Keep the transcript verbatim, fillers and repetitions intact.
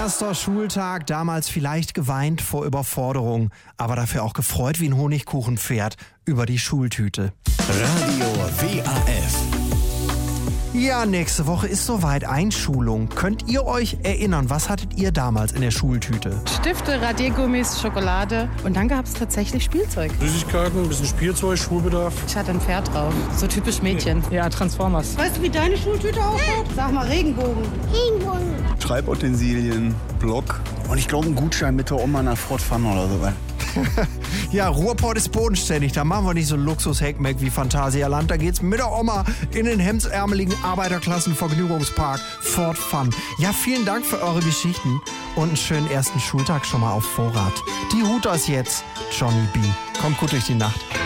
Erster Schultag, damals vielleicht geweint vor Überforderung, aber dafür auch gefreut wie ein Honigkuchenpferd über die Schultüte. Radio W A F. Ja, nächste Woche ist soweit Einschulung. Könnt ihr euch erinnern, was hattet ihr damals in der Schultüte? Stifte, Radiergummis, Schokolade und dann gab es tatsächlich Spielzeug. Süßigkeiten, ein bisschen Spielzeug, Schulbedarf. Ich hatte ein Pferd drauf, so typisch Mädchen. Ja, Transformers. Weißt du, wie deine Schultüte ausschaut? Sag mal, Regenbogen. Regenbogen. Schreibutensilien, Block und ich glaube einen Gutschein mit der Oma nach Fort Fun oder so. Ja, Ruhrpott ist bodenständig. Da machen wir nicht so Luxus-Heckmeck wie Phantasialand. Da geht's mit der Oma in den hemdsärmeligen Arbeiterklassen-Vergnügungspark Fort Fun. Ja, vielen Dank für eure Geschichten und einen schönen ersten Schultag schon mal auf Vorrat. Die Hooters jetzt, Johnny B. Kommt gut durch die Nacht.